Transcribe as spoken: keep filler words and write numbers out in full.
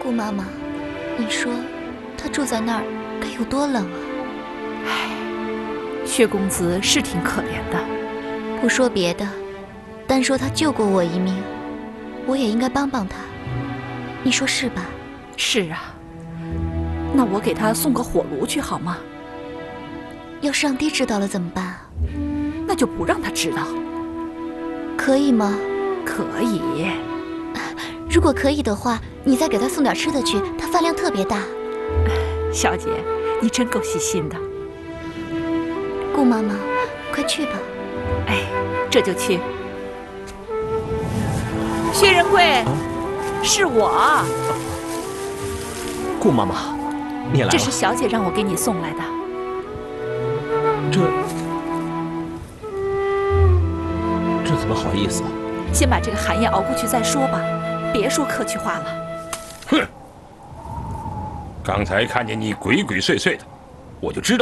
顾妈妈，你说他住在那儿该有多冷啊？ 唉，薛公子是挺可怜的。 不说别的，单说他救过我一命，我也应该帮帮他。你说是吧？ 是啊。那我给他送个火炉去好吗？ 要上帝知道了怎么办啊？ 那就不让他知道。 可以吗？ 可以。 如果可以的话，你再给他送点吃的去，他饭量特别大。 小姐，你真够细心的。 顾妈妈，快去吧。 哎，这就去。薛仁贵，啊、是我。 顾妈妈，你来了。 这是小姐让我给你送来的。 这这怎么好意思啊？ 先把这个寒夜熬过去再说吧，别说客气话了。 哼！刚才看见你鬼鬼祟祟的，我就知道